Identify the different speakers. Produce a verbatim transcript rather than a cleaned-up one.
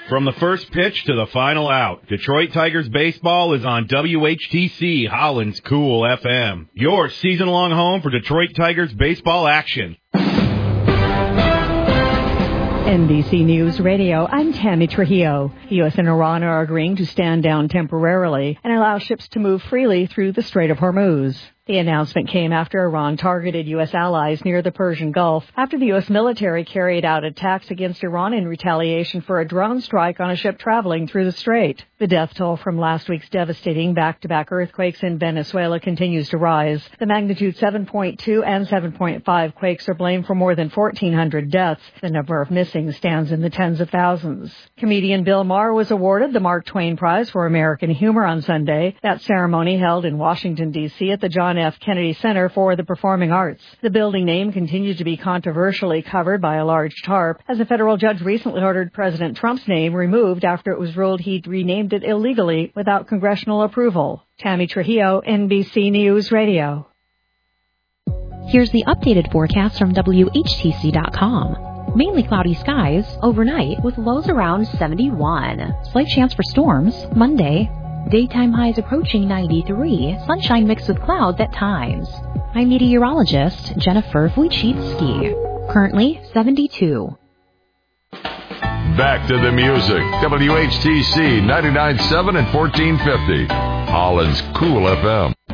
Speaker 1: From the first pitch to the final out, Detroit Tigers baseball is on W H T C, Holland's Cool F M. Your season-long home for Detroit Tigers baseball action.
Speaker 2: N B C News Radio, I'm Tammy Trujillo. The U S and Iran are agreeing to stand down temporarily and allow ships to move freely through the Strait of Hormuz. The announcement came after Iran targeted U S allies near the Persian Gulf after the U S military carried out attacks against Iran in retaliation for a drone strike on a ship traveling through the strait. The death toll from last week's devastating back-to-back earthquakes in Venezuela continues to rise. The magnitude seven point two and seven point five quakes are blamed for more than fourteen hundred deaths. The number of missing stands in the tens of thousands. Comedian Bill Maher was awarded the Mark Twain Prize for American Humor on Sunday. That ceremony held in Washington, D C at the John F. Kennedy Center for the Performing Arts. The building name continues to be controversially covered by a large tarp, as a federal judge recently ordered President Trump's name removed after it was ruled he'd renamed it illegally without congressional approval. Tammy Trujillo, N B C News Radio.
Speaker 3: Here's the updated forecast from W H T C dot com. Mainly cloudy skies overnight with lows around seventy-one. Slight chance for storms Monday. Daytime highs approaching ninety-three. Sunshine mixed with clouds at times. I'm meteorologist Jennifer Wojcicki. Currently seventy-two.
Speaker 4: Back to the music. W H T C ninety-nine point seven and fourteen fifty. Holland's Cool F M.